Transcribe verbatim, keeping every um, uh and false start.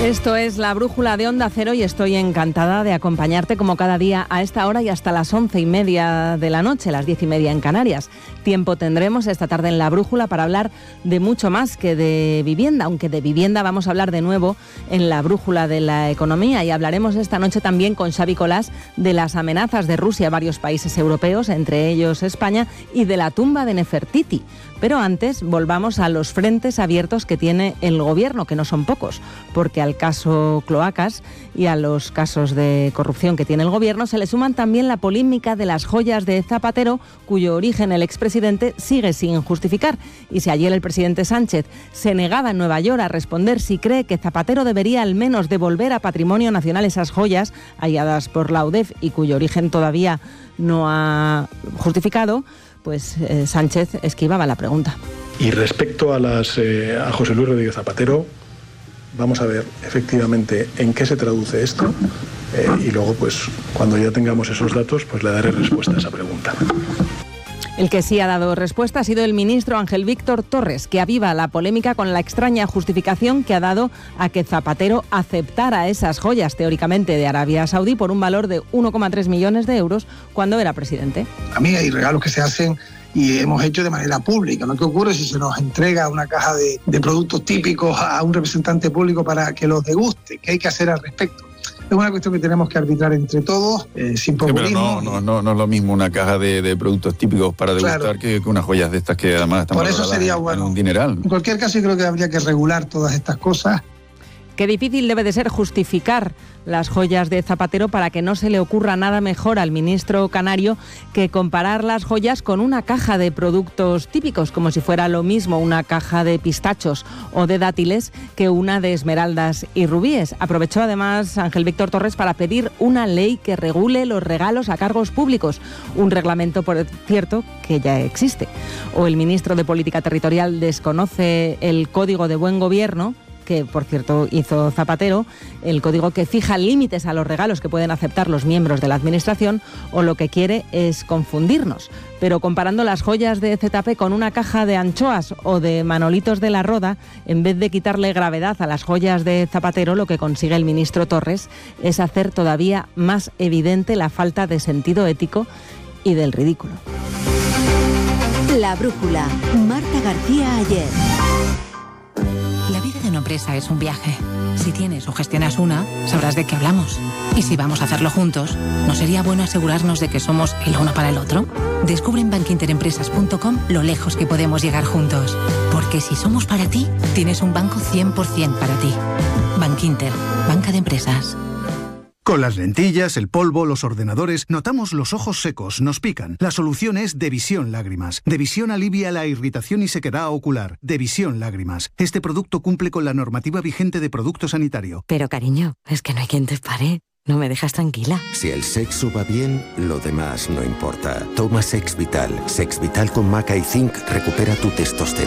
Esto es La Brújula de Onda Cero y estoy encantada de acompañarte como cada día a esta hora y hasta las once y media de la noche, las diez y media en Canarias. Tiempo tendremos esta tarde en La Brújula para hablar de mucho más que de vivienda, aunque de vivienda vamos a hablar de nuevo en La Brújula de la Economía, y hablaremos esta noche también con Xavi Colás de las amenazas de Rusia a varios países europeos, entre ellos España, y de la tumba de Nefertiti. Pero antes volvamos a los frentes abiertos que tiene el Gobierno, que no son pocos, porque al caso Cloacas y a los casos de corrupción que tiene el Gobierno se le suman también la polémica de las joyas de Zapatero, cuyo origen el expresidente sigue sin justificar. Y si ayer el presidente Sánchez se negaba en Nueva York a responder si cree que Zapatero debería al menos devolver a Patrimonio Nacional esas joyas halladas por la U D E F y cuyo origen todavía no ha justificado, pues eh, Sánchez esquivaba la pregunta. Y respecto a, las, eh, a José Luis Rodríguez Zapatero, vamos a ver efectivamente en qué se traduce esto eh, y luego, pues, cuando ya tengamos esos datos, pues le daré respuesta a esa pregunta. El que sí ha dado respuesta ha sido el ministro Ángel Víctor Torres, que aviva la polémica con la extraña justificación que ha dado a que Zapatero aceptara esas joyas teóricamente de Arabia Saudí por un valor de uno coma tres millones de euros cuando era presidente. A mí hay regalos que se hacen y hemos hecho de manera pública, ¿no? ¿Qué ocurre si se nos entrega una caja de, de productos típicos a un representante público para que los deguste? ¿Qué hay que hacer al respecto? Es una cuestión que tenemos que arbitrar entre todos, eh, sin populismo. Sí, pero no, no, no, no es lo mismo una caja de, de productos típicos para degustar, claro, que, que unas joyas de estas que además están por eso sería bueno. En un dineral. En cualquier caso, yo creo que habría que regular todas estas cosas. Qué difícil debe de ser justificar las joyas de Zapatero para que no se le ocurra nada mejor al ministro canario que comparar las joyas con una caja de productos típicos, como si fuera lo mismo una caja de pistachos o de dátiles que una de esmeraldas y rubíes. Aprovechó además Ángel Víctor Torres para pedir una ley que regule los regalos a cargos públicos, un reglamento, por cierto, que ya existe. O el ministro de Política Territorial desconoce el Código de Buen Gobierno, que por cierto hizo Zapatero, el código que fija límites a los regalos que pueden aceptar los miembros de la administración, o lo que quiere es confundirnos. Pero comparando las joyas de Z P con una caja de anchoas o de Manolitos de la Roda, en vez de quitarle gravedad a las joyas de Zapatero, lo que consigue el ministro Torres es hacer todavía más evidente la falta de sentido ético y del ridículo. La Brújula, Marta García Ayer. La vida de una empresa es un viaje. Si tienes o gestionas una, sabrás de qué hablamos. Y si vamos a hacerlo juntos, ¿no sería bueno asegurarnos de que somos el uno para el otro? Descubre en bankinter empresas punto com lo lejos que podemos llegar juntos. Porque si somos para ti, tienes un banco cien por ciento para ti. Bankinter, banca de empresas. Con las lentillas, el polvo, los ordenadores, notamos los ojos secos, nos pican. La solución es Devisión Lágrimas. Devisión alivia la irritación y sequedad ocular. Devisión Lágrimas. Este producto cumple con la normativa vigente de producto sanitario. Pero cariño, es que no hay quien te pare. No me dejas tranquila. Si el sexo va bien, lo demás no importa. Toma Sex Vital. Sex Vital con maca y zinc recupera tu testosterona.